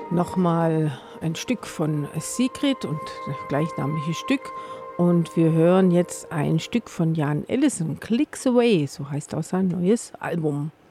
Nochmal ein Stück von Secret und das gleichnamige Stück. Und wir hören jetzt ein Stück von Jan Ellison, Clicks Away, so heißt auch sein neues Album.